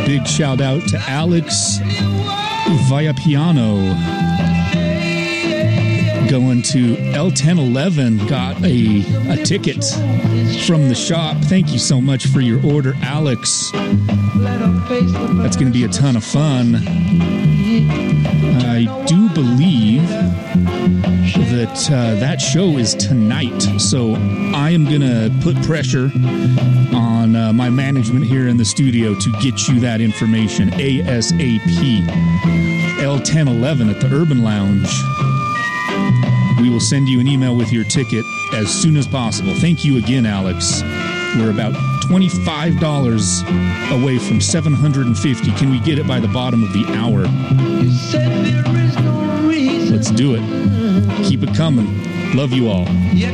Big shout out to Alex Viapiano. Going to L1011, got a ticket from the shop. Thank you so much for your order, Alex. That's going to be a ton of fun. I do believe that that show is tonight, so I am going to put pressure on my management here in the studio to get you that information ASAP. L1011 at the Urban Lounge. We will send you an email with your ticket as soon as possible. Thank you again, Alex. We're about $25 away from $750. Can we get it by the bottom of the hour? Let's do it. Keep it coming. Love you all.